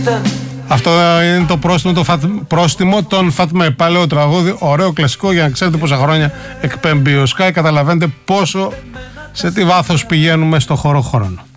Αυτό είναι το πρόστιμο των Φάτμα. Παλαιό τραγούδι, ωραίο κλασικό, για να ξέρετε πόσα χρόνια εκπέμπει ο Sky. Καταλαβαίνετε πόσο, σε τι βάθος πηγαίνουμε στο χώρο χρόνο.